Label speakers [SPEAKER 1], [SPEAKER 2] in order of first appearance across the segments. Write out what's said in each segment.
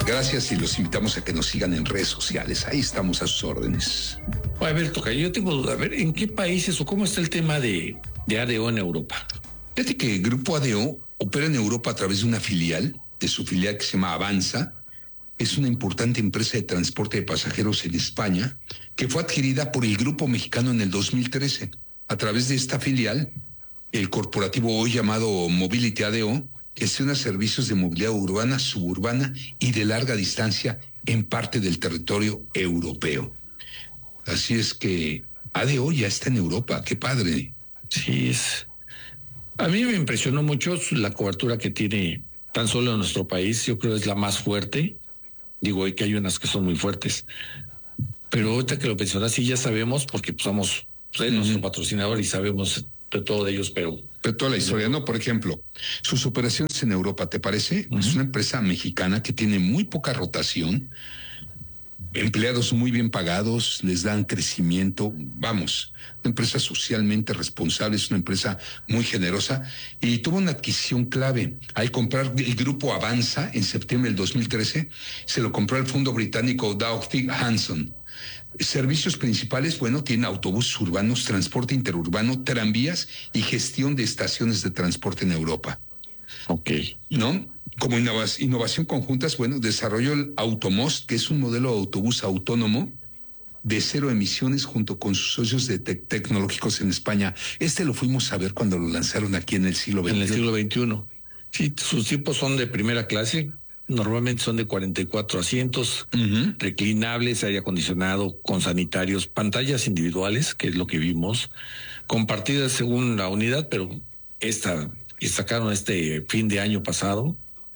[SPEAKER 1] Gracias y los invitamos a que nos sigan en redes sociales. Ahí estamos a sus órdenes.
[SPEAKER 2] A ver, Toca, yo tengo duda. A ver, ¿en qué países o cómo está el tema de ADO en Europa?
[SPEAKER 1] Fíjate que el Grupo ADO opera en Europa a través de una filial, de su filial que se llama Avanza. Es una importante empresa de transporte de pasajeros en España que fue adquirida por el Grupo Mexicano en el 2013. A través de esta filial, el corporativo hoy llamado Mobility ADO gestiona servicios de movilidad urbana, suburbana y de larga distancia en parte del territorio europeo. Así es que ADO ya está en Europa. ¡Qué padre!
[SPEAKER 2] Sí, a mí me impresionó mucho la cobertura que tiene tan solo en nuestro país. Yo creo que es la más fuerte. Digo, que hay unas que son muy fuertes. Pero ahorita que lo mencionas, sí ya sabemos, porque pues, somos nuestro patrocinador y sabemos de todo de ellos, pero
[SPEAKER 1] toda la historia, ¿no? Por ejemplo, sus operaciones en Europa, ¿te parece? Es una empresa mexicana que tiene muy poca rotación, empleados muy bien pagados, les dan crecimiento, vamos, una empresa socialmente responsable, es una empresa muy generosa y tuvo una adquisición clave. Al comprar el grupo Avanza en septiembre del 2013, se lo compró el fondo británico Doug Hanson. Servicios principales, bueno, tiene autobuses urbanos, transporte interurbano, tranvías y gestión de estaciones de transporte en Europa.
[SPEAKER 2] Ok.
[SPEAKER 1] ¿No? Como innovación conjuntas, bueno, desarrolló el Automost, que es un modelo de autobús autónomo de 0 emisiones junto con sus socios tecnológicos en España. Lo fuimos a ver cuando lo lanzaron aquí en el siglo XXI.
[SPEAKER 2] En el siglo XXI. Sí, sus tipos son de primera clase. Normalmente son de 44 asientos, reclinables, aire acondicionado, con sanitarios, pantallas individuales, que es lo que vimos, compartidas según la unidad, pero sacaron este fin de año pasado,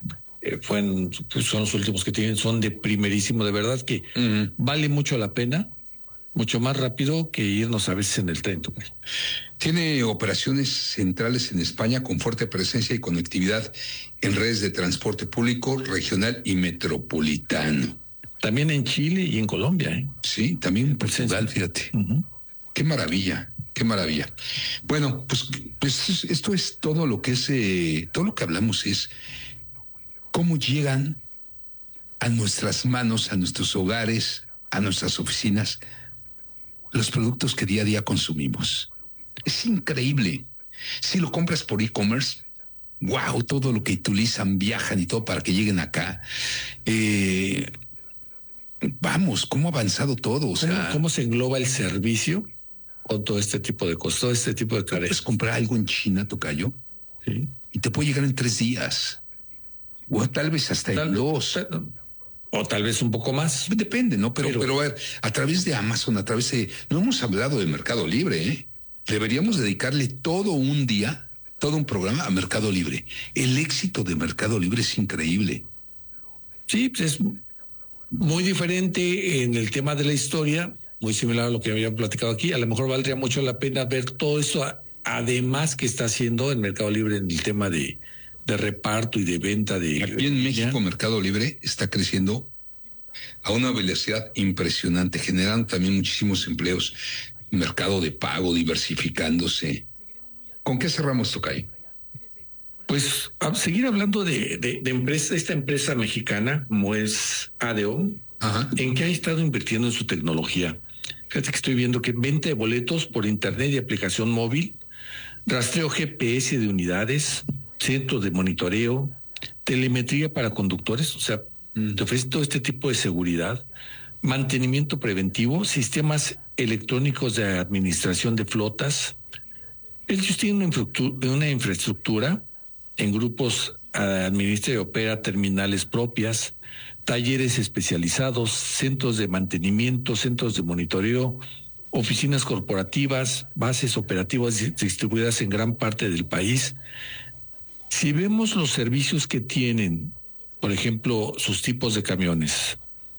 [SPEAKER 2] son los últimos que tienen, son de primerísimo, de verdad que vale mucho la pena, mucho más rápido que irnos a veces en el tren.
[SPEAKER 1] Tiene operaciones centrales en España con fuerte presencia y conectividad en redes de transporte público, regional y metropolitano.
[SPEAKER 2] También en Chile y en Colombia, ¿eh?
[SPEAKER 1] Sí, también en Portugal, fíjate. Qué maravilla, qué maravilla. Bueno, pues esto es todo lo que todo lo que hablamos es cómo llegan a nuestras manos, a nuestros hogares, a nuestras oficinas, los productos que día a día consumimos. Es increíble. Si lo compras por e-commerce, wow, todo lo que utilizan, viajan y todo para que lleguen acá. Vamos, cómo ha avanzado todo. O sea,
[SPEAKER 2] ¿Cómo se engloba el servicio con todo este tipo de cosas, todo este tipo de tareas?
[SPEAKER 1] Puedes comprar algo en China, tocayo,
[SPEAKER 2] sí,
[SPEAKER 1] y te puede llegar en 3 días. O tal vez hasta en 2.
[SPEAKER 2] O tal vez un poco más.
[SPEAKER 1] Depende, ¿no? Pero a ver, a través de Amazon, no hemos hablado de Mercado Libre, ¿eh? Deberíamos dedicarle todo un día, todo un programa a Mercado Libre. El éxito de Mercado Libre es increíble.
[SPEAKER 2] Sí, pues es muy diferente en el tema de la historia, muy similar a lo que habían platicado aquí. A lo mejor valdría mucho la pena ver todo eso, además que está haciendo el Mercado Libre en el tema de reparto y de venta de...
[SPEAKER 1] Aquí en México, Mercado Libre está creciendo a una velocidad impresionante, generando también muchísimos empleos, mercado de pago diversificándose. ¿Con qué cerramos, Tocay?
[SPEAKER 2] Pues a seguir hablando de esta empresa mexicana, como es ADO, ¿en qué ha estado invirtiendo en su tecnología? Fíjate que estoy viendo que venta de boletos por internet y aplicación móvil, rastreo GPS de unidades, centros de monitoreo, telemetría para conductores, o sea, te ofrece todo este tipo de seguridad, mantenimiento preventivo, sistemas electrónicos de administración de flotas. Ellos tienen una infraestructura en grupos, administra y opera terminales propias, talleres especializados, centros de mantenimiento, centros de monitoreo, oficinas corporativas, bases operativas distribuidas en gran parte del país. Si vemos los servicios que tienen, por ejemplo, sus tipos de camiones,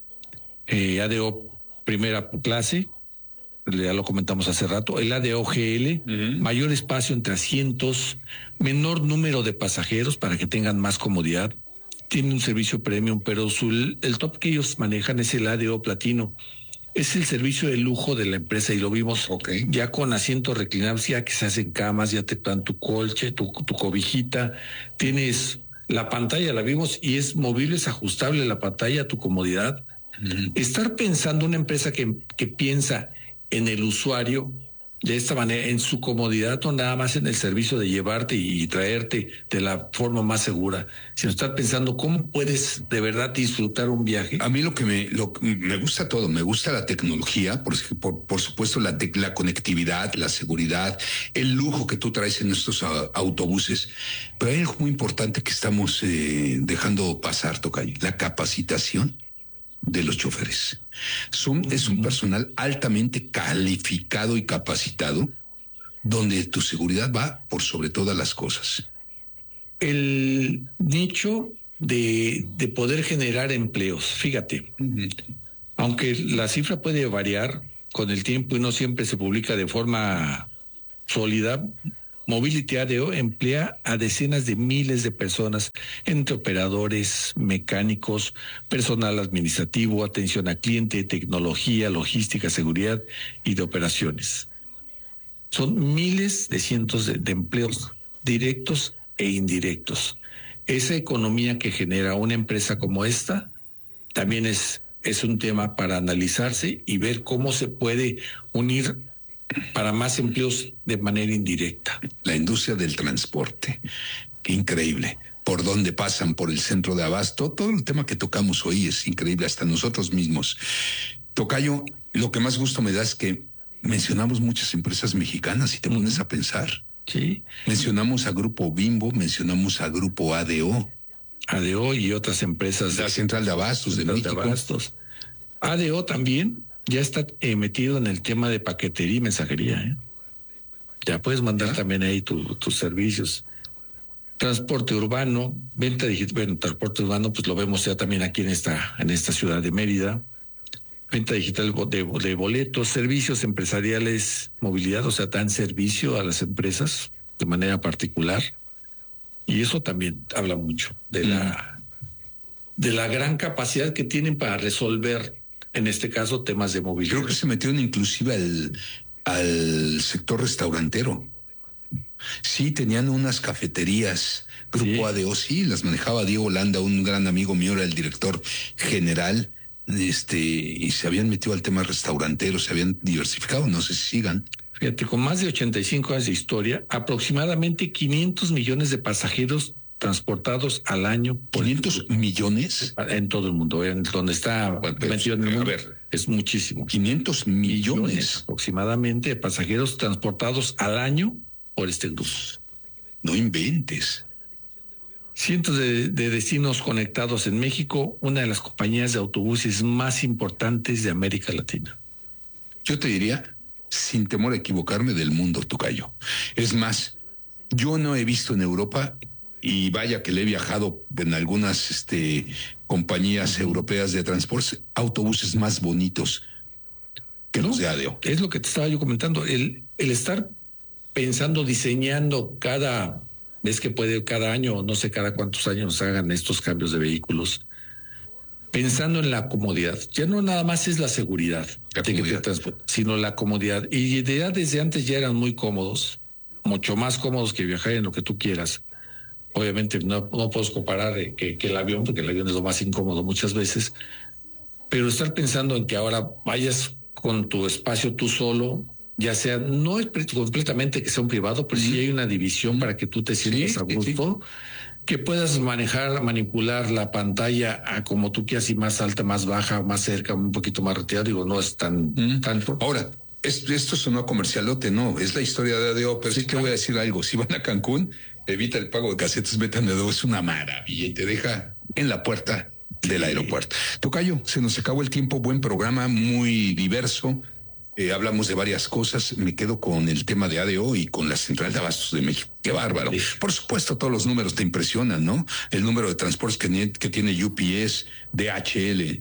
[SPEAKER 2] ADO primera clase, ya lo comentamos hace rato, el ADO GL, mayor espacio entre asientos, menor número de pasajeros para que tengan más comodidad, tiene un servicio premium, pero el top que ellos manejan es el ADO Platino. Es el servicio de lujo de la empresa y lo vimos ya con asientos reclinables, ya que se hacen camas, ya te dan tu colche, tu cobijita, tienes La pantalla la vimos y es movible, es ajustable la pantalla a tu comodidad. Estar pensando una empresa que piensa en el usuario de esta manera, en su comodidad, no nada más en el servicio de llevarte y traerte de la forma más segura, sino estar pensando cómo puedes de verdad disfrutar un viaje.
[SPEAKER 1] A mí lo que me gusta todo, me gusta la tecnología, por supuesto la conectividad, la seguridad, el lujo que tú traes en estos autobuses, pero hay algo muy importante que estamos dejando pasar, Tocayo, la capacitación de los choferes. Es un personal altamente calificado y capacitado, donde tu seguridad va por sobre todas las cosas.
[SPEAKER 2] El nicho de poder generar empleos, fíjate, aunque la cifra puede variar con el tiempo y no siempre se publica de forma sólida, Mobility ADO emplea a decenas de miles de personas, entre operadores, mecánicos, personal administrativo, atención a cliente, tecnología, logística, seguridad y de operaciones. Son miles de cientos de empleos directos e indirectos. Esa economía que genera una empresa como esta también es un tema para analizarse y ver cómo se puede unir para más empleos de manera indirecta.
[SPEAKER 1] La industria del transporte, qué increíble. Por dónde pasan, por el centro de abasto, todo el tema que tocamos hoy es increíble, hasta nosotros mismos. Tocayo, lo que más gusto me da es que mencionamos muchas empresas mexicanas y te pones a pensar.
[SPEAKER 2] Sí.
[SPEAKER 1] Mencionamos a Grupo Bimbo, mencionamos a Grupo ADO.
[SPEAKER 2] ADO y otras empresas.
[SPEAKER 1] La Central de Abastos de México.
[SPEAKER 2] ADO también ya está metido en el tema de paquetería y mensajería. Ya puedes mandar también ahí tus servicios. Transporte urbano, venta digital. Bueno, transporte urbano, pues lo vemos ya también aquí en esta ciudad de Mérida. Venta digital de boletos, servicios empresariales, movilidad, o sea, dan servicio a las empresas de manera particular. Y eso también habla mucho de la gran capacidad que tienen para resolver, en este caso, temas de movilidad.
[SPEAKER 1] Creo que se metieron inclusive al sector restaurantero. Sí, tenían unas cafeterías, Grupo ADO, sí, las manejaba Diego Landa, un gran amigo mío, era el director general, y se habían metido al tema restaurantero, se habían diversificado, no sé si sigan.
[SPEAKER 2] Fíjate, con más de 85 años de historia, aproximadamente 500 millones de pasajeros transportados al año.
[SPEAKER 1] ¿500 millones?
[SPEAKER 2] En todo el mundo, en donde está metido en el mundo.
[SPEAKER 1] A ver,
[SPEAKER 2] es muchísimo.
[SPEAKER 1] 500 millones
[SPEAKER 2] aproximadamente de pasajeros transportados al año por este grupo.
[SPEAKER 1] No inventes.
[SPEAKER 2] Cientos de destinos conectados en México, una de las compañías de autobuses más importantes de América Latina.
[SPEAKER 1] Yo te diría, sin temor a equivocarme, del mundo, Tocayo. Es más, yo no he visto en Europa, y vaya que le he viajado en algunas compañías europeas de transporte, autobuses más bonitos que los de ADO.
[SPEAKER 2] Es lo que te estaba yo comentando, el estar pensando, diseñando cada vez que puede, cada año, no sé cada cuántos años hagan estos cambios de vehículos, pensando en la comodidad. Ya no nada más es la seguridad, sino la comodidad. Y ya desde antes ya eran muy cómodos, mucho más cómodos que viajar en lo que tú quieras. Obviamente no puedes comparar que el avión, porque el avión es lo más incómodo muchas veces, pero estar pensando en que ahora vayas con tu espacio tú solo, ya sea, no es completamente que sea un privado, pero sí hay una división para que tú te sientas a gusto, que puedas manipular la pantalla a como tú quieras, y más alta, más baja, más cerca, un poquito más retirado. Digo, no es tan...
[SPEAKER 1] Ahora, esto sonó comercialote, no, es la historia de ADO, pero sí que voy a decir algo. Si van a Cancún, evita el pago de casetas, metan ADO, es una maravilla y te deja en la puerta del aeropuerto. Tocayo, se nos acabó el tiempo, buen programa, muy diverso. Hablamos de varias cosas, me quedo con el tema de ADO y con la Central de Abastos de México. Qué bárbaro. Sí. Por supuesto, todos los números te impresionan, ¿no? El número de transportes que tiene UPS, DHL,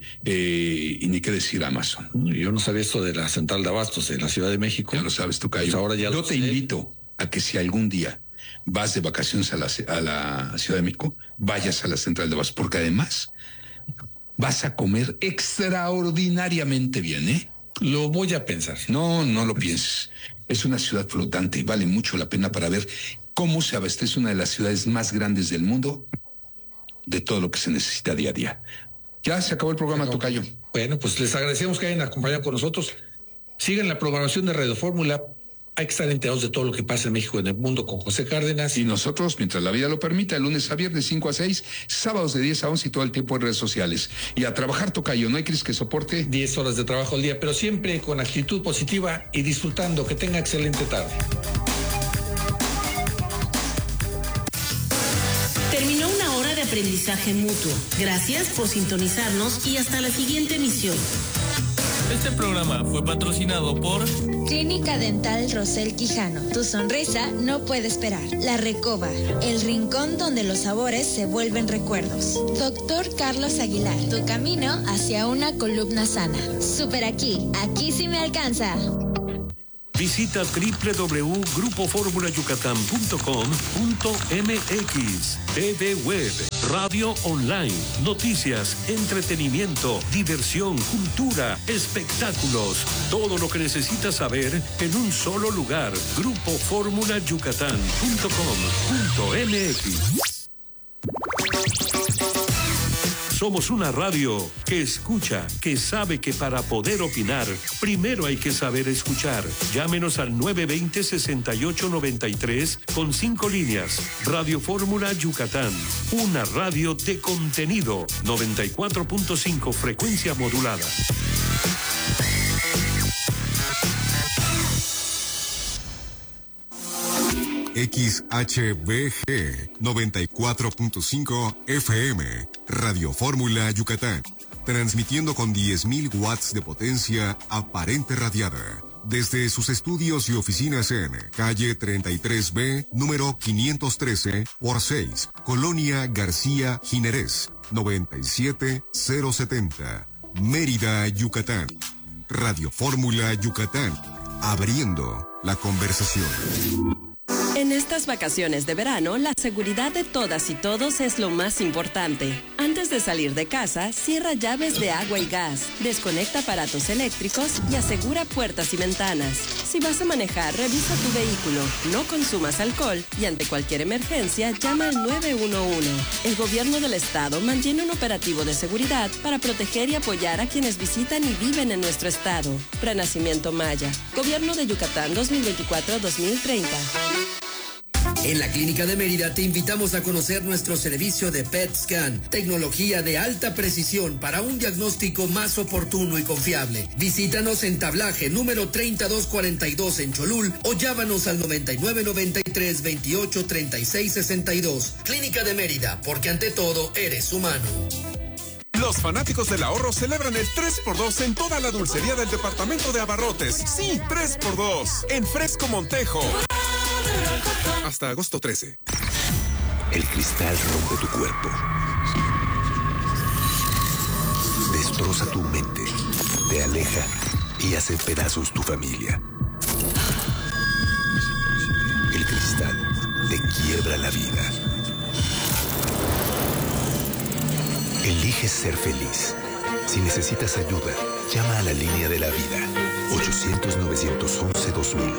[SPEAKER 1] y ni qué decir Amazon.
[SPEAKER 2] Yo no sabía esto de la Central de Abastos de la Ciudad de México.
[SPEAKER 1] Ya lo sabes, Tocayo.
[SPEAKER 2] Pues ahora ya
[SPEAKER 1] yo te invito a que si algún día vas de vacaciones a la Ciudad de México, vayas a la Central de Abastos, porque además vas a comer extraordinariamente bien, ¿eh?
[SPEAKER 2] Lo voy a pensar.
[SPEAKER 1] No lo pienses. Es una ciudad flotante y vale mucho la pena para ver cómo se abastece una de las ciudades más grandes del mundo de todo lo que se necesita día a día. Ya se acabó el programa, tocayo.
[SPEAKER 2] Bueno, pues les agradecemos que hayan acompañado con nosotros. Sigan la programación de Radio Fórmula. Hay que estar enterados de todo lo que pasa en México y en el mundo con José Cárdenas.
[SPEAKER 1] Y nosotros, mientras la vida lo permita, de lunes a viernes 5 a 6, sábados de 10 a 11 y todo el tiempo en redes sociales. Y a trabajar, tocayo, no hay crisis que soporte.
[SPEAKER 2] 10 horas de trabajo al día, pero siempre con actitud positiva y disfrutando. Que tenga excelente tarde.
[SPEAKER 3] Terminó una hora de aprendizaje mutuo. Gracias por sintonizarnos y hasta la siguiente emisión.
[SPEAKER 4] Este programa fue patrocinado por
[SPEAKER 5] Clínica Dental Rosel Quijano. Tu sonrisa no puede esperar. La Recoba, el rincón donde los sabores se vuelven recuerdos. Doctor Carlos Aguilar, tu camino hacia una columna sana. Super aquí sí me alcanza.
[SPEAKER 6] Visita www.grupoformulayucatán.com.mx. TV Web, radio online, noticias, entretenimiento, diversión, cultura, espectáculos. Todo lo que necesitas saber en un solo lugar. Grupoformulayucatán.com.mx. Somos una radio que escucha, que sabe que para poder opinar, primero hay que saber escuchar. Llámenos al 920-6893 con 5 líneas. Radio Fórmula Yucatán, una radio de contenido. 94.5 frecuencia modulada.
[SPEAKER 7] XHBG 94.5 FM, Radio Fórmula Yucatán, transmitiendo con 10.000 watts de potencia aparente radiada, desde sus estudios y oficinas en calle 33B, número 513 por 6, Colonia García Jiménez, 97070, Mérida, Yucatán. Radio Fórmula Yucatán, abriendo la conversación.
[SPEAKER 8] En estas vacaciones de verano, la seguridad de todas y todos es lo más importante. Antes de salir de casa, cierra llaves de agua y gas, desconecta aparatos eléctricos y asegura puertas y ventanas. Si vas a manejar, revisa tu vehículo, no consumas alcohol y ante cualquier emergencia, llama al 911. El gobierno del estado mantiene un operativo de seguridad para proteger y apoyar a quienes visitan y viven en nuestro estado. Renacimiento Maya, Gobierno de Yucatán 2024-2030.
[SPEAKER 9] En la Clínica de Mérida te invitamos a conocer nuestro servicio de PET Scan, tecnología de alta precisión para un diagnóstico más oportuno y confiable. Visítanos en Tablaje número 3242 en Cholul o llámanos al 9993-283662. Clínica de Mérida, porque ante todo eres humano.
[SPEAKER 10] Los fanáticos del ahorro celebran el 3x2 en toda la dulcería del departamento de Abarrotes. Sí, 3x2 en Fresco Montejo. Hasta agosto 13.
[SPEAKER 11] El cristal rompe tu cuerpo. Destroza tu mente. Te aleja y hace pedazos tu familia. El cristal te quiebra la vida. Elige ser feliz. Si necesitas ayuda, llama a la línea de la vida. 800-911-2000.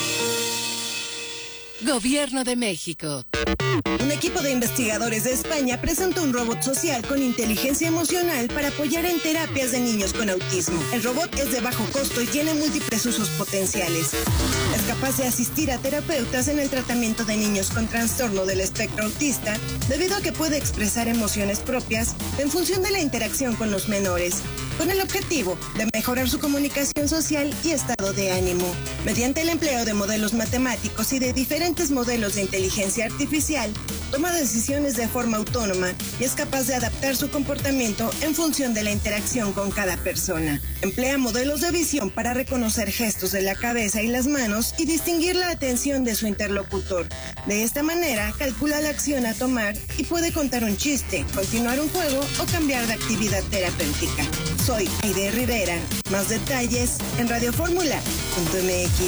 [SPEAKER 12] Gobierno de México.
[SPEAKER 13] Un equipo de investigadores de España presentó un robot social con inteligencia emocional para apoyar en terapias de niños con autismo. El robot es de bajo costo y tiene múltiples usos potenciales. Es capaz de asistir a terapeutas en el tratamiento de niños con trastorno del espectro autista, debido a que puede expresar emociones propias en función de la interacción con los menores, con el objetivo de mejorar su comunicación social y estado de ánimo. Mediante el empleo de modelos matemáticos y de diferentes modelos de inteligencia artificial, toma decisiones de forma autónoma y es capaz de adaptar su comportamiento en función de la interacción con cada persona. Emplea modelos de visión para reconocer gestos de la cabeza y las manos y distinguir la atención de su interlocutor. De esta manera, calcula la acción a tomar y puede contar un chiste, continuar un juego o cambiar de actividad terapéutica. Soy Aide Rivera. Más detalles en radioformula.mx.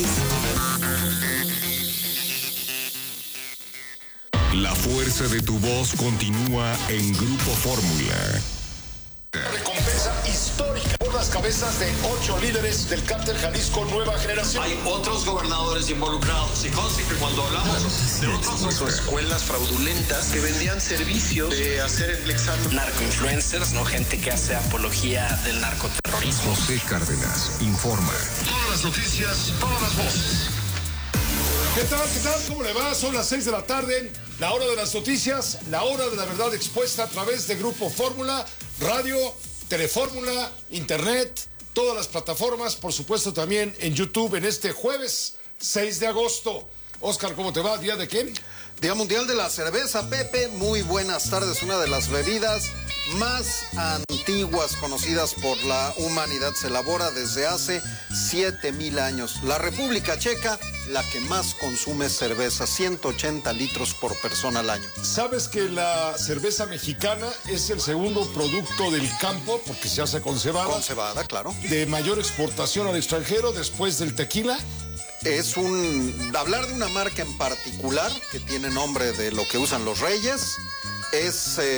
[SPEAKER 7] La fuerza de tu voz continúa en Grupo Fórmula.
[SPEAKER 14] Recompensa histórica por la las cabezas de 8 líderes del cártel Jalisco Nueva Generación.
[SPEAKER 15] Hay otros gobernadores involucrados. Y conste que cuando hablamos de otras
[SPEAKER 16] escuelas fraudulentas que vendían servicios de hacer el examen.
[SPEAKER 17] Narcoinfluencers, no gente que hace apología del narcoterrorismo.
[SPEAKER 7] José Cárdenas informa.
[SPEAKER 14] Todas las noticias, todas las voces. ¿Qué tal? ¿Qué tal? ¿Cómo le va? Son las 6 de la tarde, la hora de las noticias, la hora de la verdad expuesta a través de Grupo Fórmula, radio, Telefórmula, internet, todas las plataformas, por supuesto también en YouTube en este jueves 6 de agosto. Oscar, ¿cómo te va? ¿Día de qué?
[SPEAKER 18] Día Mundial de la Cerveza, Pepe. Muy buenas tardes. Una de las bebidas más antiguas conocidas por la humanidad. Se elabora desde hace 7,000 años. La República Checa, la que más consume cerveza, 180 litros por persona al año.
[SPEAKER 14] ¿Sabes que la cerveza mexicana es el segundo producto del campo, porque se hace con cebada?
[SPEAKER 18] Con cebada, claro.
[SPEAKER 14] De mayor exportación al extranjero después del tequila.
[SPEAKER 18] Hablar de una marca en particular que tiene nombre de lo que usan los reyes es